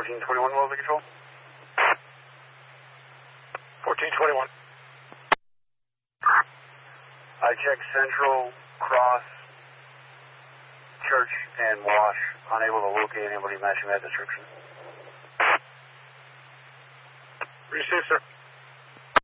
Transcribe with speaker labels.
Speaker 1: 1421, what was the control?
Speaker 2: 1421.
Speaker 1: I checked Central, Cross, Church, and Wash. Unable to locate anybody matching that description.
Speaker 2: Received, sir.